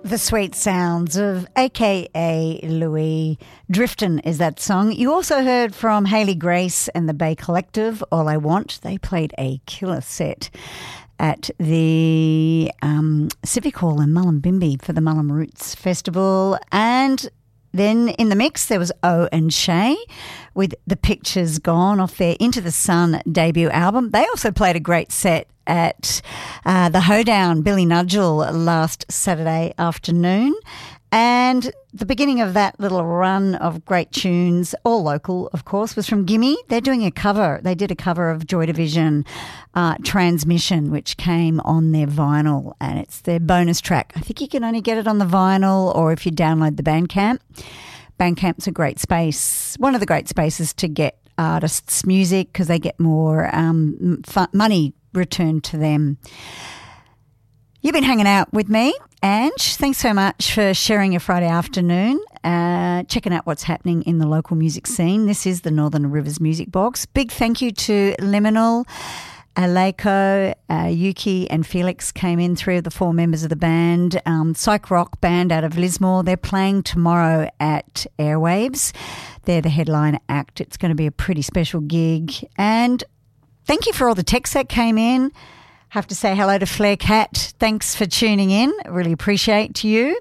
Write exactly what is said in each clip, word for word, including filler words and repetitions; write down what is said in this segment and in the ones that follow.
The sweet sounds of A K A Louis. Driftin' is that song. You also heard from Hayley Grace and the Bay Collective, All I Want. They played a killer set at the um, Civic Hall in Mullumbimby for the Mullum Roots Festival. And then in the mix there was O and Shay with The Pictures Gone off their Into the Sun debut album. They also played a great set at uh, the Hoedown, Billy Nudgel, last Saturday afternoon. And the beginning of that little run of great tunes, all local, of course, was from Gimme. They're doing a cover. They did a cover of Joy Division, uh, Transmission, which came on their vinyl, and it's their bonus track. I think you can only get it on the vinyl or if you download the Bandcamp. Bandcamp's a great space, one of the great spaces to get artists' music because they get more um, fun, money returned to them. You've been hanging out with me, Ange. Thanks so much for sharing your Friday afternoon, uh, checking out what's happening in the local music scene. This is the Northern Rivers Music Box. Big thank you to Liminal, Aleiko, uh, Yuki and Felix came in, three of the four members of the band. Um, Psych Rock band out of Lismore. They're playing tomorrow at Airwaves. They're the headline act. It's going to be a pretty special gig. And thank you for all the texts that came in. Have to say hello to Flair Cat. Thanks for tuning in. Really appreciate you.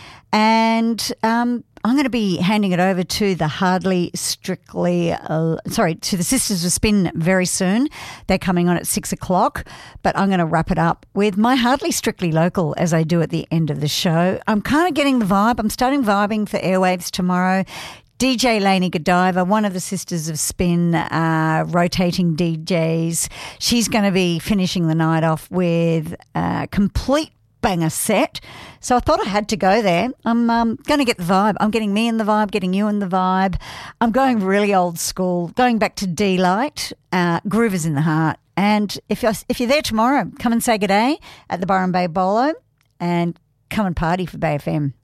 And um, I'm going to be handing it over to the Hardly Strictly, uh, sorry, to the Sisters of Spin very soon. They're coming on at six o'clock, but I'm going to wrap it up with my Hardly Strictly Local as I do at the end of the show. I'm kind of getting the vibe. I'm starting vibing for Airwaves tomorrow. D J Lainey Godiva, one of the Sisters of Spin, uh, rotating D Js. She's going to be finishing the night off with a complete banger set. So I thought I had to go there. I'm um, going to get the vibe. I'm getting me in the vibe, getting you in the vibe. I'm going really old school, going back to D-Light, uh, Groovers in the Heart. And if you're, if you're there tomorrow, come and say good day at the Byron Bay Bolo and come and party for Bay F M.